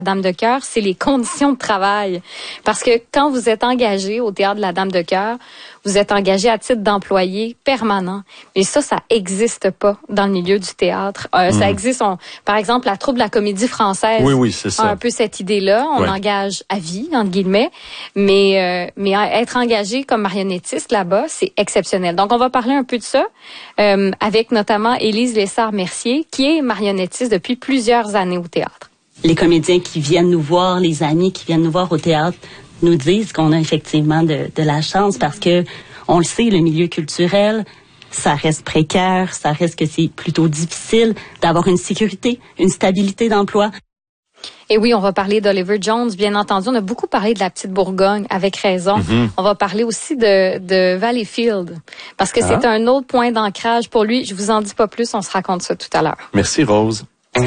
Dame de cœur, c'est les conditions de travail. Parce que quand vous êtes engagé au théâtre de la Dame de cœur, vous êtes engagé à titre d'employé permanent. Mais ça existe pas dans le milieu du théâtre. Ça existe, par exemple, la troupe de la Comédie Française oui, c'est ça. a un peu cette idée-là. On engage à vie, entre guillemets. Mais être engagé comme marionnettiste là-bas, c'est exceptionnel. Donc, on va parler un peu de ça avec notamment Élise Lessard-Mercier, qui est marionnettiste depuis plusieurs années au théâtre. Les comédiens qui viennent nous voir, les amis qui viennent nous voir au théâtre, nous disent qu'on a effectivement de la chance parce que, on le sait, le milieu culturel, ça reste précaire, ça reste que c'est plutôt difficile d'avoir une sécurité, une stabilité d'emploi. Et oui, on va parler d'Oliver Jones, bien entendu. On a beaucoup parlé de la petite Bourgogne, avec raison. On va parler aussi de Valleyfield, parce que c'est un autre point d'ancrage pour lui. Je vous en dis pas plus, on se raconte ça tout à l'heure. Merci, Rose.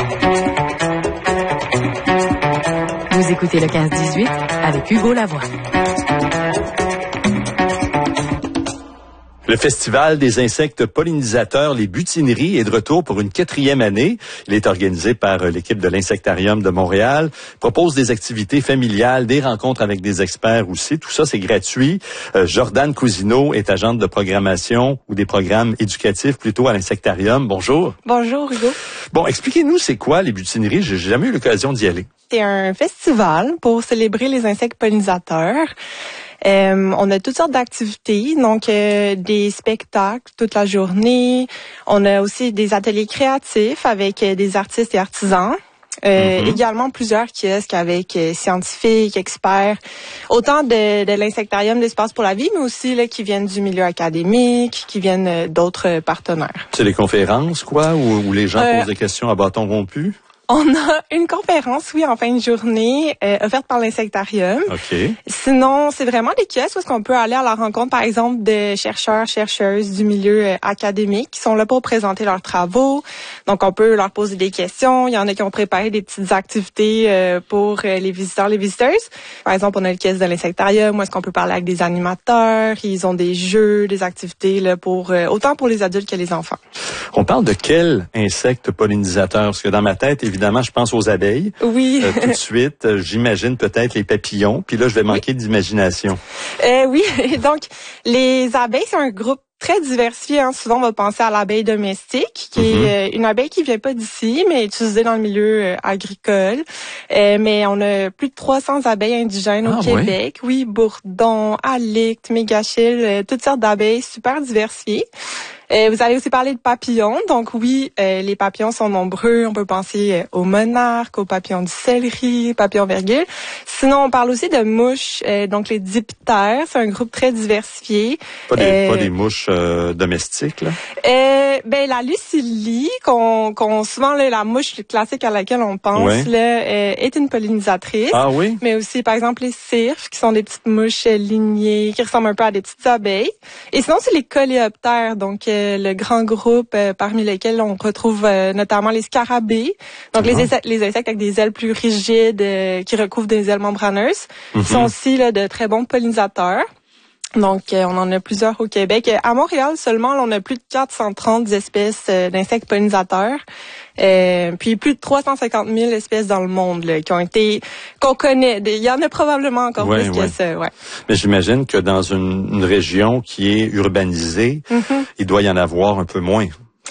Vous écoutez le 15-18 avec Hugo Lavoie. Le Festival des insectes pollinisateurs, les Butineries, est de retour pour une 4e année. Il est organisé par l'équipe de l'Insectarium de Montréal. Il propose des activités familiales, des rencontres avec des experts aussi. Tout ça, c'est gratuit. Jordan Cousineau est agente de programmation ou des programmes éducatifs plutôt à l'Insectarium. Bonjour. Bonjour, Hugo. Bon, expliquez-nous c'est quoi les Butineries. J'ai jamais eu l'occasion d'y aller. C'est un festival pour célébrer les insectes pollinisateurs. On a toutes sortes d'activités, donc des spectacles toute la journée. On a aussi des ateliers créatifs avec des artistes et artisans. Également plusieurs kiosques avec scientifiques, experts, autant de l'Insectarium d'Espace pour la vie, mais aussi là, qui viennent du milieu académique, qui viennent d'autres partenaires. C'est des conférences, quoi, où les gens posent des questions à bâton rompu? On a une conférence, oui, en fin de journée, offerte par l'Insectarium. OK. Sinon, c'est vraiment des kiosques où est-ce qu'on peut aller à la rencontre, par exemple, de chercheurs, chercheuses du milieu académique qui sont là pour présenter leurs travaux. Donc, on peut leur poser des questions. Il y en a qui ont préparé des petites activités pour les visiteurs, les visiteuses. Par exemple, on a le kiosque de l'Insectarium où est-ce qu'on peut parler avec des animateurs. Ils ont des jeux, des activités là pour autant pour les adultes que les enfants. On parle de quel insecte pollinisateur? Parce que dans ma tête, évidemment, je pense aux abeilles. Oui. Tout de suite, j'imagine peut-être les papillons. Puis là, je vais manquer d'imagination. Oui. Donc, les abeilles, c'est un groupe très diversifié. Hein. Souvent, on va penser à l'abeille domestique, qui est une abeille qui vient pas d'ici, mais utilisée dans le milieu agricole. Mais on a plus de 300 abeilles indigènes au Québec. Oui, bourdon, halicte, mégachile, toutes sortes d'abeilles super diversifiées. Vous allez aussi parler de papillons. Donc oui, les papillons sont nombreux. On peut penser aux monarques, aux papillons du céleri, papillons virgule. Sinon, on parle aussi de mouches. Donc les diptères, c'est un groupe très diversifié. Pas des mouches domestiques, là? La lucilie, qu'on souvent là, la mouche classique à laquelle on pense, là, est une pollinisatrice. Ah oui? Mais aussi, par exemple, les cirfes, qui sont des petites mouches lignées, qui ressemblent un peu à des petites abeilles. Et sinon, c'est les coléoptères, donc le grand groupe parmi lesquels on retrouve notamment les scarabées, donc les insectes avec des ailes plus rigides qui recouvrent des ailes membraneuses, qui sont aussi là, de très bons pollinisateurs. Donc, on en a plusieurs au Québec. À Montréal seulement, là, on a plus de 430 espèces d'insectes pollinisateurs. Puis plus de 350 000 espèces dans le monde là, qu'on connaît. Il y en a probablement encore plus que ça. Ouais. Mais j'imagine que dans une région qui est urbanisée, il doit y en avoir un peu moins.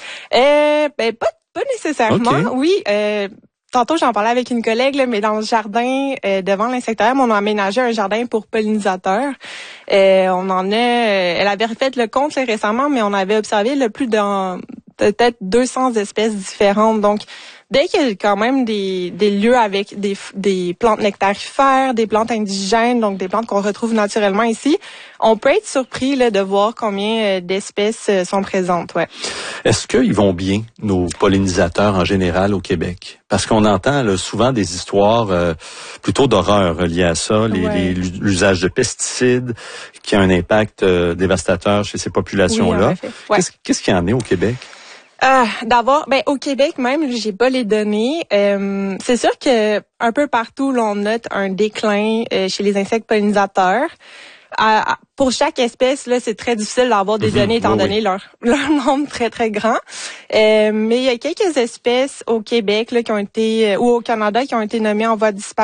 Pas nécessairement. Okay. Oui. Tantôt, j'en parlais avec une collègue, là, mais dans le jardin, devant l'Insectarium, on a aménagé un jardin pour pollinisateurs. On en a, elle avait refait le compte là, récemment, mais on avait observé le plus de peut-être 200 espèces différentes. Donc, dès qu'il y a quand même des lieux avec des plantes nectarifères, des plantes indigènes, donc des plantes qu'on retrouve naturellement ici, on peut être surpris là, de voir combien d'espèces sont présentes. Ouais. Est-ce qu'ils vont bien, nos pollinisateurs en général au Québec? Parce qu'on entend là, souvent des histoires plutôt d'horreur liées à ça, l'usage de pesticides qui a un impact dévastateur chez ces populations-là. Oui, qu'est-ce qu'il y en a au Québec? D'abord, au Québec même, j'ai pas les données. C'est sûr que un peu partout, là, on note un déclin chez les insectes pollinisateurs. Pour chaque espèce, là, c'est très difficile d'avoir des données étant donné leur nombre très, très grand. Mais il y a quelques espèces au Québec là, qui ont été ou au Canada qui ont été nommées en voie de disparition.